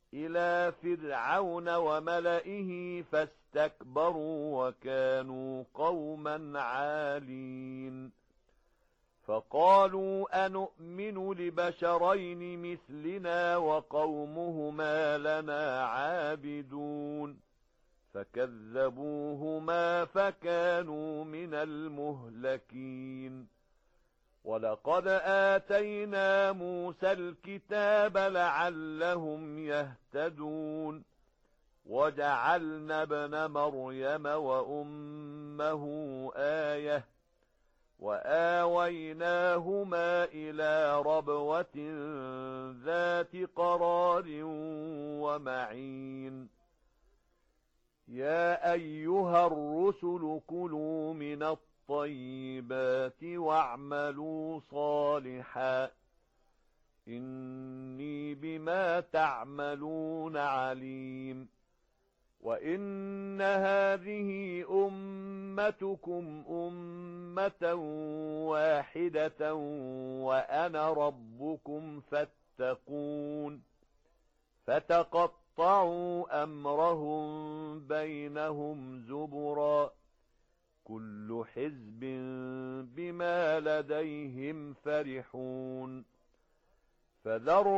إلى فرعون وملئه فاستكبروا وكانوا قوما عالين فقالوا أنؤمن لبشرين مثلنا وقومهما لنا عابدون فكذبوهما فكانوا من المهلكين ولقد آتينا موسى الكتاب لعلهم يهتدون وجعلنا ابن مريم وأمه آية وآويناهما إلى ربوة ذات قرار ومعين يا أيها الرسل كلوا من الطيبات واعملوا صالحا إني بما تعملون عليم وإن هذه أمتكم أمة واحدة وأنا ربكم فاتقون فتقطعوا أمرهم بينهم زبرا كل حزب بما لديهم فرحون فذروا